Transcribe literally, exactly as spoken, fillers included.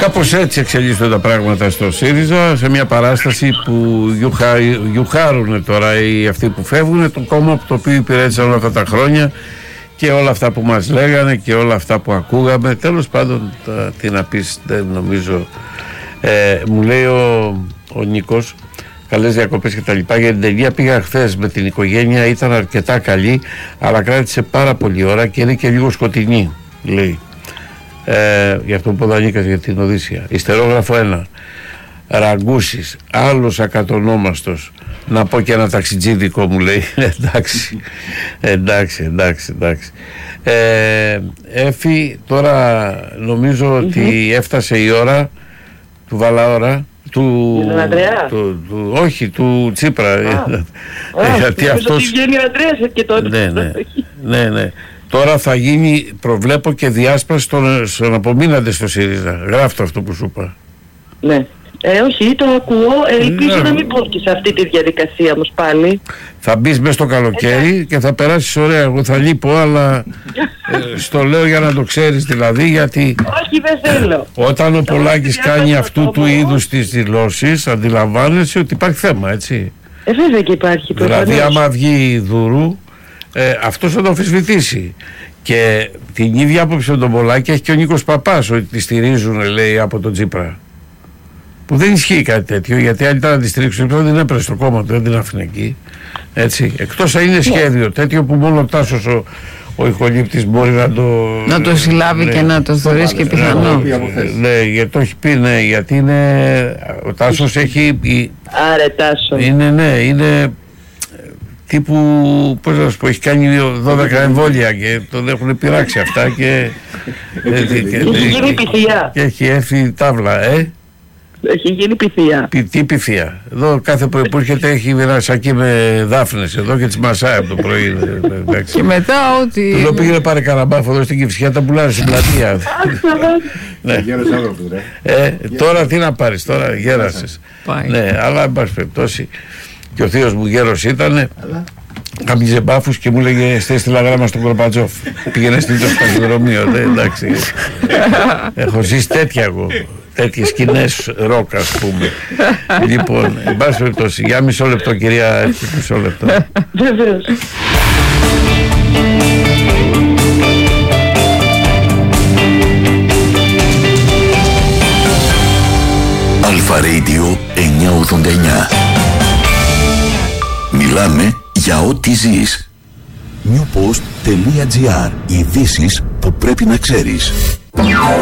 Κάπως έτσι εξελίσσονται τα πράγματα στο ΣΥΡΙΖΑ, σε μια παράσταση που γιουχα, γιουχάρουν τώρα οι αυτοί που φεύγουν, το κόμμα που το οποίο υπηρέτησαν όλα αυτά τα χρόνια και όλα αυτά που μας λέγανε και όλα αυτά που ακούγαμε. Τέλος πάντων, τα, τι να πεις, δεν νομίζω. Ε, μου λέει ο, ο Νίκος, καλές διακοπές και τα λοιπά. Για την ταινία πήγα χθες με την οικογένεια, ήταν αρκετά καλή, αλλά κράτησε πάρα πολλή ώρα και είναι και λίγο σκοτεινή, λέει. Ε, για αυτό που δανείκας για την Οδύσσια. Ιστερόγραφο ένα. Ραγκούσης, άλλος ακατονόμαστος. Να πω και ένα ταξιτζίδικο, μου λέει. εντάξει, εντάξει, εντάξει, εντάξει. Ε, Έφη, τώρα νομίζω mm-hmm. ότι έφτασε η ώρα του Βαλαώρα. Του, του, του, όχι, του Τσίπρα. Ah. Γιατί ah, αυτός... βγαίνει ο Ανδρέας και τότε. Ναι, ναι, ναι, ναι. Τώρα θα γίνει, προβλέπω, και διάσπαση στον, στον απομείναντε στο ΣΥΡΙΖΑ. Γράφτο αυτό που σου είπα. Ναι. Ε, όχι, το ακούω. Ε, ελπίζω ναι. να μην πω και σε αυτή τη διαδικασία όμως πάλι. Θα μπεις μέσα στο καλοκαίρι ε, και θα περάσεις ωραία. Εγώ θα λείπω, αλλά ε, στο λέω για να το ξέρεις δηλαδή, γιατί... Όχι, δεν θέλω. Όταν ο Πολάκης κάνει αυτού του είδους τις δηλώσεις, αντιλαμβάνεσαι ότι υπάρχει θέμα, έτσι. Ε, βέβαια και υπάρχει. Δηλαδή, άμα βγει Δουρού, Ε, αυτός θα το αμφισβητήσει. Και την ίδια άποψη με τον Πολάκη έχει και ο Νίκος Παπάς, ότι τη στηρίζουν, λέει, από τον Τσίπρα. Που δεν ισχύει κάτι τέτοιο, γιατί αν ήταν να τη στηρίξουν, δεν την έπαιρνε στο κόμμα του, δεν την άφηνε εκεί. Έτσι. Εκτός αν είναι σχέδιο τέτοιο που μόνο ο Τάσος ο, ο ηχολήπτης μπορεί να το. Να το συλλάβει, ναι, και να το θεωρήσει και πιθανό. Ναι, ναι, γιατί το έχει πει, ναι, γιατί είναι. Ο Τάσος έχει. Άρε, Τάσο. Είναι, ναι, είναι. Τύπου, πώς να σου πω, έχει κάνει δώδεκα εμβόλια και τον έχουν πειράξει αυτά και... Έχει γίνει πυθία. Και έχει έρθει τάβλα, ε. Έχει γίνει πυθία. Πι, τι πυθία. Εδώ κάθε πρωί που έρχεται έχει ένα σακί με δάφνες εδώ και τις μασάει από το πρωί. Και μετά ότι... Του λέω πήγαινε πάρε καραμπάφο εδώ στην Κηφισιά, τα πουλάνε στην πλατεία. Ναι. ε, τώρα τι να πάρεις, τώρα γέρασες. Ναι, αλλά εν πάση περιπτώσει. Και ο θείος μου γέρος ήτανε, κάμιζε μπάφους και μου έλεγε στείλα γράμμα στον Κορμπατζόφ. Πήγαινε στην το σταδιοδρομείο, ναι, εντάξει. Έχω ζήσει τέτοια εγώ, τέτοιες σκηνές ροκ, ας πούμε. Λοιπόν, εν πάση περιπτώσει, για μισό λεπτό, κυρία, μισό λεπτό. Βεβαίως. Αλφα Radio εννιακόσια ογδόντα εννιά. Μιλάμε για ό,τι ζεις. newpost.gr. Ειδήσεις που πρέπει να ξέρεις.